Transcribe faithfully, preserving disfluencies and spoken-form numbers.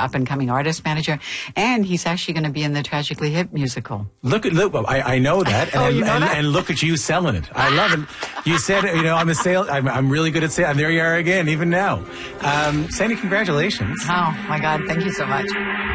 up-and-coming artist manager, and he's actually going to be in the Tragically Hip musical. Look at look. I, I know that, and, Oh, you and, know and, that? and look at you selling it. I love it. You said, you know, I'm a sale. I'm, I'm really good at sales. And there you are again, even now. Um, Sandy, congratulations. Oh my God! Thank you so much.